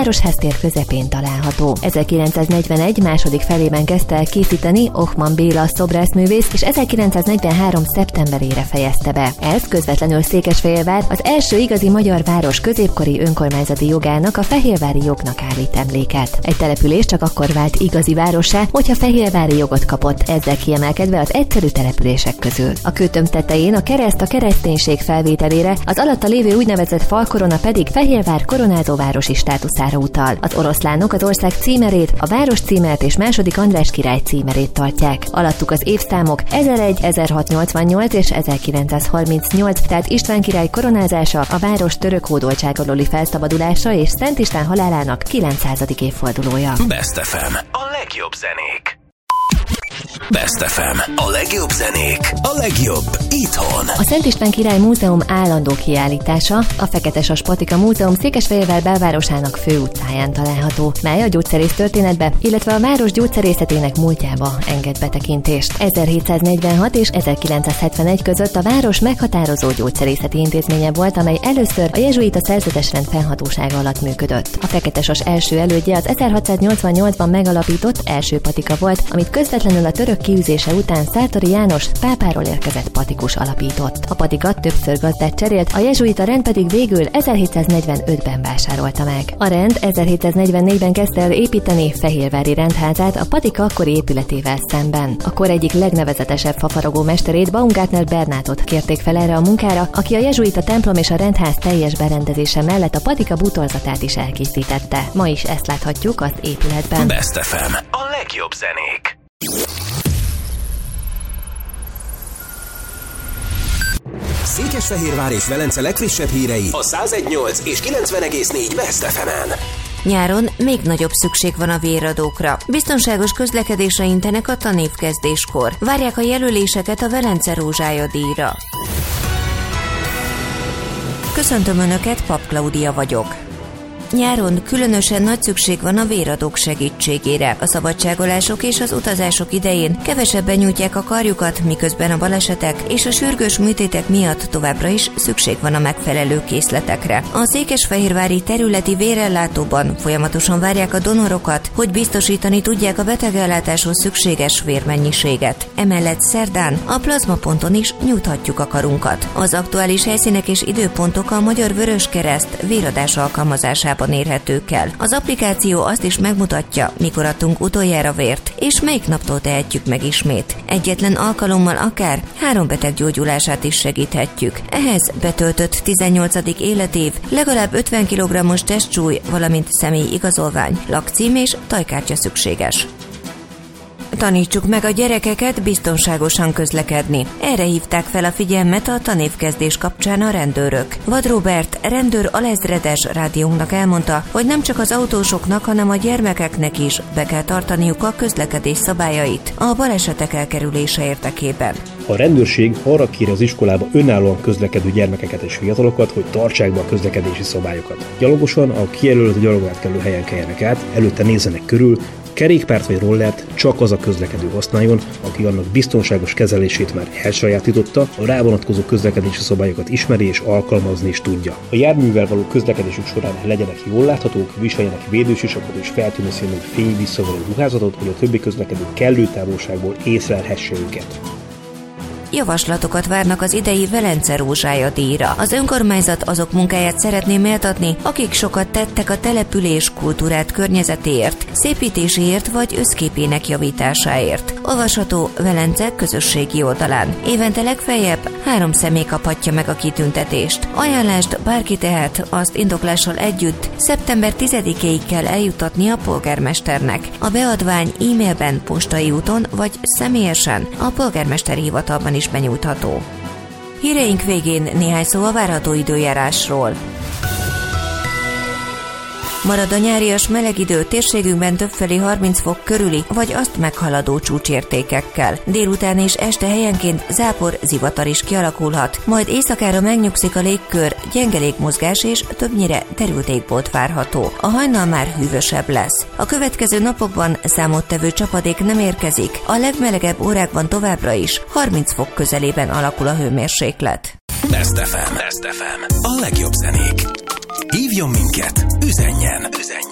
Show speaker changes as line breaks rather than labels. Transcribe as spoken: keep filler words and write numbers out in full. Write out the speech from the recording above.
Városház tér közepén található. ezerkilencszáznegyvenegy második felében kezdte el készíteni Ochman Béla szobrászművész, és ezerkilencszáznegyvenhárom szeptemberére fejezte be. Ez közvetlenül Székesfehérvár az első igazi magyar város középkori önkormányzati jogának, a fehérvári jognak állít emléket. Egy település csak akkor vált igazi várossá, hogyha fehérvári jogot kapott, ezzel kiemelkedve az egyszerű települések közül. A kőtömb tetején a kereszt a kereszténység felvételére, az alatta lévő úgynevezett falkorona pedig Fehérvár koronázó városi státuszára utal. Az oroszlánok az ország címerét, a város címert és második András király címerét tartják. Alattuk az évszámok ezeregy, ezerhatszáznyolcvannyolc és ezerkilencszázharmincnyolc, tehát István király koronázása, a város török hódoltság alóli felszabadulása és Szent István halálának kilencszázadik évfordulója.
Best ef em. A legjobb zenék. Best ef em. A legjobb zenék. A legjobb itthon.
A Szent István Király Múzeum állandó kiállítása a Feketesas Patika Múzeum Székesfehérvár belvárosának főutcáján található, mely a gyógyszerész történetbe, illetve a város gyógyszerészetének múltjába enged betekintést. ezerhétszáznegyvenhat és ezerkilencszázhetvenegy között a város meghatározó gyógyszerészeti intézménye volt, amely először a jezsuita szerzetesrend fennhatósága alatt működött. A Feketesas első elődje az ezerhatszáznyolcvannyolcban megalapított első patika volt, amit közvetlenül a török kiűzése után Szártari János pápáról érkezett patikus alapított. A patikat többször gazdát cserélt, a jezsuita rend pedig végül ezerhétszáznegyvenötben vásárolta meg. A rend ezerhétszáznegyvennégyben kezdte el építeni Fehérvári rendházát a patika akkori épületével szemben. A kor egyik legnevezetesebb fafaragó mesterét, Baumgartner Bernátot kérték fel erre a munkára, aki a jezsuita templom és a rendház teljes berendezése mellett a patika bútorzatát is elkészítette. Ma is ezt láthatjuk az épületben.
Best ef em. A legjobb zenék. Székesfehérvár és Velence legfrissebb hírei a száz egy egész nyolc és kilencven egész négy Best ef emen.
Nyáron még nagyobb szükség van a véradókra. Biztonságos közlekedésre intenek a tanévkezdéskor. Várják a jelöléseket a Velence Rózsája díjra. Köszöntöm Önöket, Pap Klaudia vagyok. Nyáron különösen nagy szükség van a véradók segítségére. A szabadságolások és az utazások idején kevesebben nyújtják a karjukat, miközben a balesetek és a sürgős műtétek miatt továbbra is szükség van a megfelelő készletekre. A székesfehérvári területi vérellátóban folyamatosan várják a donorokat, hogy biztosítani tudják a betegellátáshoz szükséges vérmennyiséget. Emellett szerdán a plazmaponton is nyújthatjuk a karunkat. Az aktuális helyszínek és időpontok a Magyar Vöröskereszt véradás alkalmazásában érhetők el. Az applikáció azt is megmutatja, mikor adtunk utoljára vért, és melyik naptól tehetjük meg ismét. Egyetlen alkalommal akár három beteg gyógyulását is segíthetjük. Ehhez betöltött tizennyolcadik életév, legalább ötven kilogrammos testsúly, valamint személyi igazolvány, lakcím és tajkártya szükséges. Tanítsuk meg a gyerekeket biztonságosan közlekedni. Erre hívták fel a figyelmet a tanévkezdés kapcsán a rendőrök. Vad Róbert, rendőr alezredes rádiónknak elmondta, hogy nem csak az autósoknak, hanem a gyermekeknek is be kell tartaniuk a közlekedés szabályait a balesetek elkerülése érdekében.
A rendőrség arra kéri az iskolába önállóan közlekedő gyermekeket és fiatalokat, hogy tartsák be a közlekedési szabályokat. Gyalogosan a kijelölt gyalogátkelő helyen keljenek át, előtte nézzenek körül, kerékpárt vagy rollert csak az a közlekedő használjon, aki annak biztonságos kezelését már elsajátította, a rá vonatkozó közlekedési szabályokat ismeri és alkalmazni is tudja. A járművel való közlekedésük során legyenek jól láthatók, viseljenek védősisakot és feltűnő színű fény visszavaló ruházatot, hogy a többi közlekedő kellő távolságból észlelhesse őket.
Javaslatokat várnak az idei Velence Rózsája díjra. Az önkormányzat azok munkáját szeretné méltatni, akik sokat tettek a település kultúrát környezetéért, szépítéséért vagy összképének javításáért. Olvasható Velence közösségi oldalán. Évente legfeljebb három személy kaphatja meg a kitüntetést. Ajánlást bárki tehet, azt indoklással együtt szeptember tizedikéig kell eljuttatni a polgármesternek. A beadvány e-mailben, postai úton vagy személyesen a polgármesteri hivatalban is benyújtható. Híreink végén néhány szó a várható időjárásról. Marad a nyárias meleg idő, térségünkben többfelé harminc fok körüli, vagy azt meghaladó csúcsértékekkel. Délután és este helyenként zápor, zivatar is kialakulhat, majd éjszakára megnyugszik a légkör, gyenge légmozgás és többnyire derült égbolt várható. A hajnal már hűvösebb lesz. A következő napokban számottevő csapadék nem érkezik, a legmelegebb órákban továbbra is harminc fok közelében alakul a hőmérséklet.
Best ef em. Best ef em. A legjobb zenék. Hívjon minket, üzenjen, üzenjen.